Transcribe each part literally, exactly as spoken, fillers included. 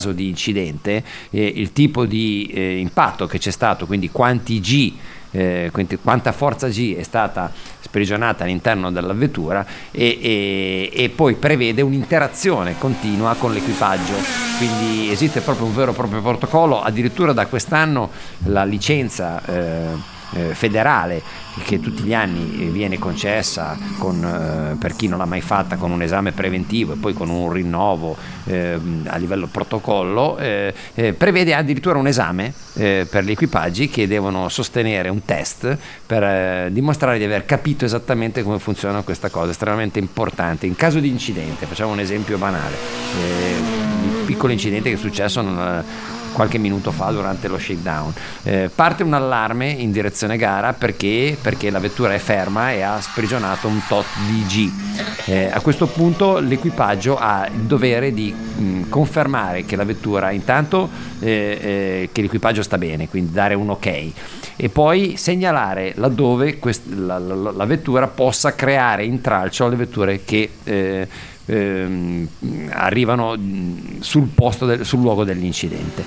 di incidente, eh, il tipo di eh, impatto che c'è stato, quindi quanti G, eh, quanti, quanta forza G è stata sprigionata all'interno della vettura, e, e, e poi prevede un'interazione continua con l'equipaggio, quindi esiste proprio un vero e proprio protocollo. Addirittura da quest'anno la licenza eh, Eh, federale, che tutti gli anni viene concessa con, eh, per chi non l'ha mai fatta, con un esame preventivo e poi con un rinnovo eh, a livello protocollo, eh, eh, prevede addirittura un esame eh, per gli equipaggi che devono sostenere un test per eh, dimostrare di aver capito esattamente come funziona questa cosa, estremamente importante. In caso di incidente, facciamo un esempio banale, eh, un piccolo incidente che è successo non, qualche minuto fa durante lo shakedown, eh, parte un allarme in direzione gara perché, perché la vettura è ferma e ha sprigionato un tot di G. Eh, a questo punto l'equipaggio ha il dovere di mh, confermare che la vettura, intanto eh, eh, che l'equipaggio sta bene, quindi dare un ok, e poi segnalare laddove quest- la, la, la vettura possa creare intralcio alle vetture che eh, Ehm, arrivano sul posto del, sul luogo dell'incidente,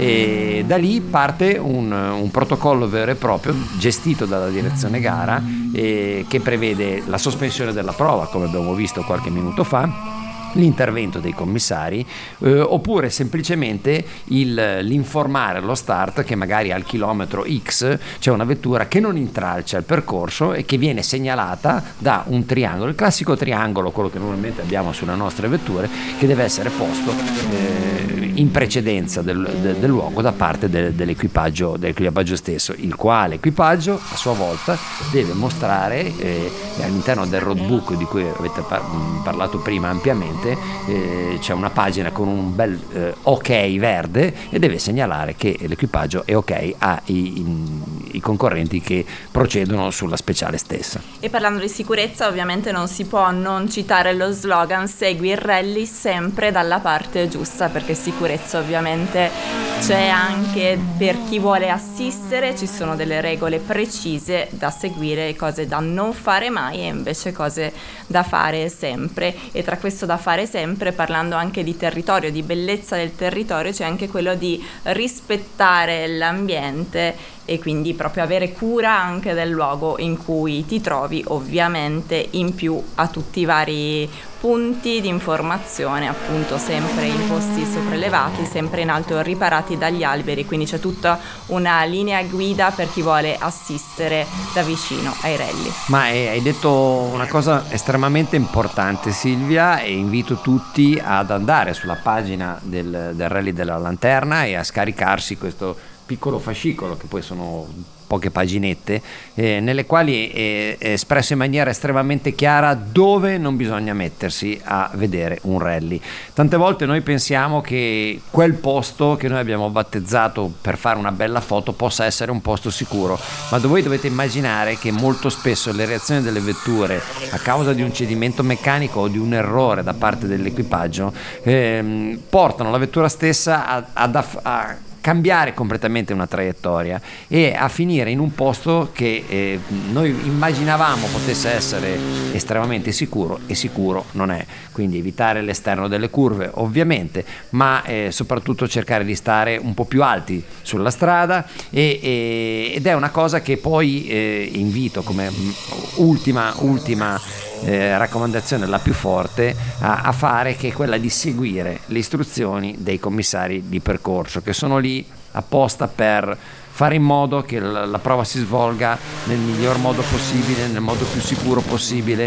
e da lì parte un, un protocollo vero e proprio gestito dalla direzione gara, eh, che prevede la sospensione della prova, come abbiamo visto qualche minuto fa, l'intervento dei commissari, eh, oppure semplicemente il, l'informare allo start che magari al chilometro X c'è una vettura che non intralcia il percorso e che viene segnalata da un triangolo, il classico triangolo, quello che normalmente abbiamo sulle nostre vetture, che deve essere posto eh, in precedenza del, del, del luogo da parte del, dell'equipaggio, dell'equipaggio stesso, il quale equipaggio a sua volta deve mostrare eh, all'interno del roadbook di cui avete par- parlato prima ampiamente. Eh, c'è una pagina con un bel eh, ok verde, e deve segnalare che l'equipaggio è ok ai i, i concorrenti che procedono sulla speciale stessa. E parlando di sicurezza, ovviamente non si può non citare lo slogan "segui il rally sempre dalla parte giusta", perché sicurezza ovviamente c'è anche per chi vuole assistere, ci sono delle regole precise da seguire, cose da non fare mai e invece cose da fare sempre. E tra questo da fare sempre, parlando anche di territorio, di bellezza del territorio, c'è anche quello di rispettare l'ambiente e quindi proprio avere cura anche del luogo in cui ti trovi, ovviamente in più a tutti i vari punti di informazione, appunto sempre in posti sopraelevati, sempre in alto, riparati dagli alberi, quindi c'è tutta una linea guida per chi vuole assistere da vicino ai rally. Ma hai detto una cosa estremamente importante, Silvia, e invito tutti ad andare sulla pagina del, del Rally della Lanterna e a scaricarsi questo piccolo fascicolo, che poi sono poche paginette, eh, nelle quali è, è espresso in maniera estremamente chiara dove non bisogna mettersi a vedere un rally. Tante volte noi pensiamo che quel posto che noi abbiamo battezzato per fare una bella foto possa essere un posto sicuro, ma voi dovete immaginare che molto spesso le reazioni delle vetture, a causa di un cedimento meccanico o di un errore da parte dell'equipaggio, ehm, portano la vettura stessa a, ad aff- a cambiare completamente una traiettoria e a finire in un posto che eh, noi immaginavamo potesse essere estremamente sicuro, e sicuro non è. Quindi evitare l'esterno delle curve ovviamente, ma eh, soprattutto cercare di stare un po' più alti sulla strada, e, e, ed è una cosa che poi eh, invito come ultima ultima Eh, raccomandazione, la più forte a, a fare, che è quella di seguire le istruzioni dei commissari di percorso, che sono lì apposta per fare in modo che la, la prova si svolga nel miglior modo possibile, nel modo più sicuro possibile.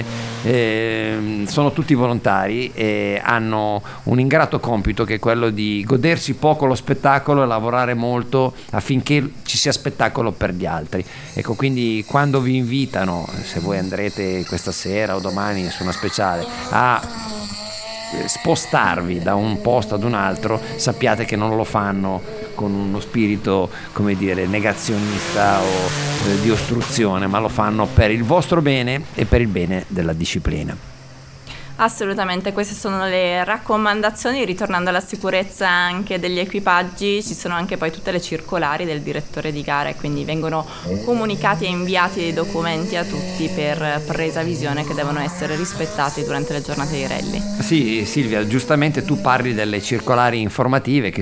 Eh, sono tutti volontari e hanno un ingrato compito, che è quello di godersi poco lo spettacolo e lavorare molto affinché ci sia spettacolo per gli altri. Ecco, quindi quando vi invitano, se voi andrete questa sera o domani su una speciale, a spostarvi da un posto ad un altro, sappiate che non lo fanno con uno spirito, come dire, negazionista o eh, di ostruzione, ma lo fanno per il vostro bene e per il bene della disciplina. Assolutamente, queste sono le raccomandazioni. Ritornando alla sicurezza anche degli equipaggi, ci sono anche poi tutte le circolari del direttore di gara, e quindi vengono comunicati e inviati dei documenti a tutti per presa visione, che devono essere rispettati durante le giornate di rally. Sì, Silvia, giustamente tu parli delle circolari informative che